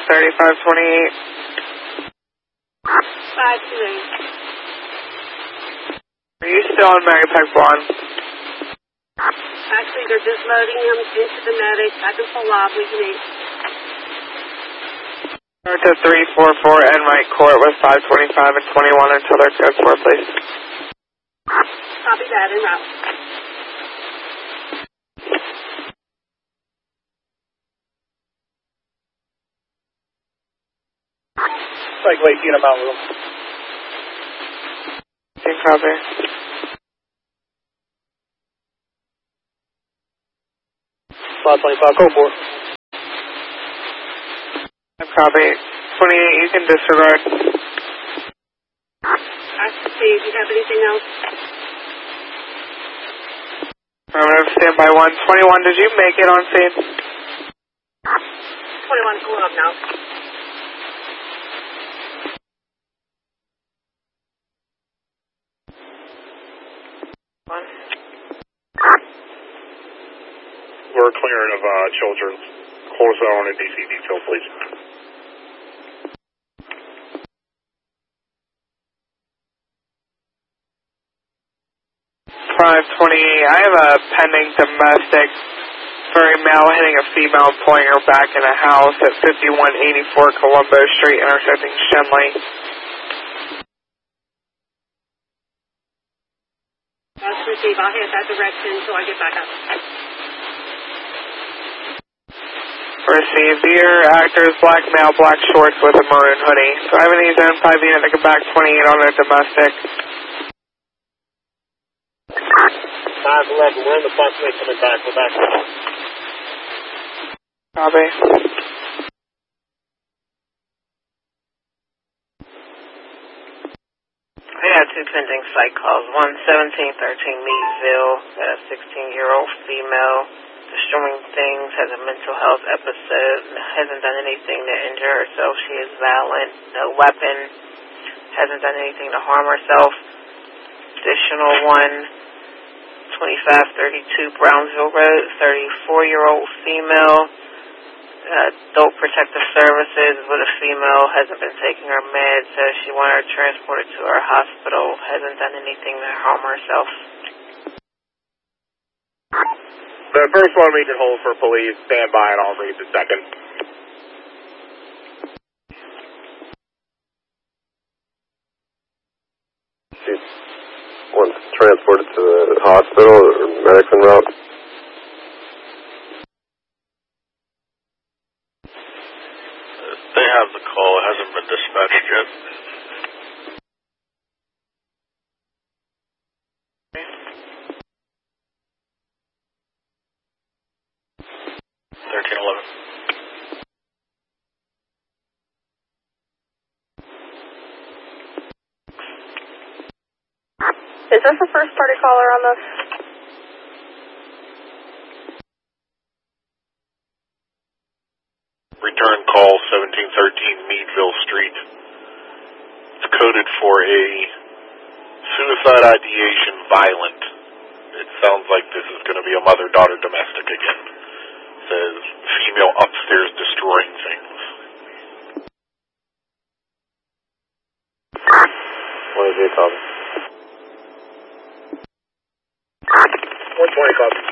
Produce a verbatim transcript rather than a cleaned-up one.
thirty-five twenty-eight. five two eight. Are you still on Megapec Blonde? Actually, they're just loading him into the medic. I can pull off with me. Start to three four four and right court with five twenty-five and twenty-one until they're code for, please. Copy that, en route. Like late in a mountain room. Same copy. five twenty-five, go for it. Same copy. twenty-eight, you can disregard. I see. Do you have anything else? Affirmative, standby one. twenty-one, did you make it on scene? twenty-one, going up now. One. We're clearing of uh, children's. Wholesale and D C detail, please. five twenty-eight, I have a pending domestic furry male hitting a female and pulling her back in a house at fifty-one eighty-four Colombo Street, intersecting Shenley. Let's receive. I'll head that direction until I get back up. Receive. Dear actors, black male, black shorts with a maroon hoodie. Driving these zone five unit to come back twenty-eight on their domestic. five eleven, we're in the bus, we're coming back, we're back. Copy. We had two pending site calls. One seventeen thirteen Meadville, a sixteen-year-old female, destroying things, has a mental health episode, hasn't done anything to injure herself. She is violent, no weapon, hasn't done anything to harm herself. Additional one, twenty-five thirty-two Brownsville Road, thirty-four-year-old female, uh, adult protective services with a female, hasn't been taking her meds, so she wanted her transported to our hospital, hasn't done anything to harm herself. The first one we can hold for police, stand by and I'll read the second. She's once transported to the hospital or medics en route. They have the call. It hasn't been dispatched yet. thirteen eleven. Is this the first party caller on this? Return call seventeen thirteen Meadville Street. It's coded for a suicide ideation violent. It sounds like this is going to be a mother-daughter domestic again. It says female upstairs destroying things. What is it called? one twenty, copy.